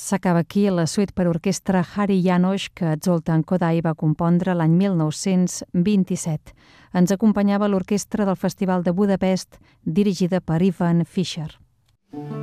S'acaba aquí la suite per orquestra Hari János que Zoltán Kodály va compondre l'any 1927. Ens acompanyava l'orquestra del Festival de Budapest dirigida per Ivan Fischer.